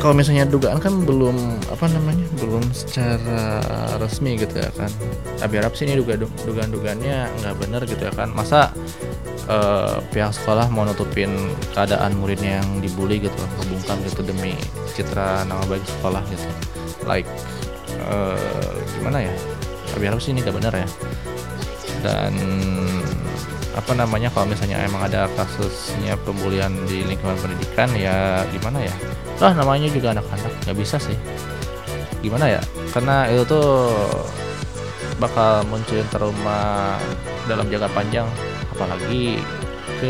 kalau misalnya dugaan kan belum apa namanya, belum secara resmi gitu ya kan. Tapi harap sih ini dugaan-dugaannya nggak benar gitu ya kan. Masa pihak sekolah mau nutupin keadaan muridnya yang dibully gitu, ngebungkam gitu demi citra nama baik sekolah gitu. Like gimana ya? Tapi harap sih ini nggak benar ya. Dan apa namanya, kalau misalnya emang ada kasusnya pembulian di lingkungan pendidikan ya gimana ya, namanya juga anak-anak, nggak bisa sih, gimana ya, karena itu tuh bakal munculin trauma dalam jangka panjang, apalagi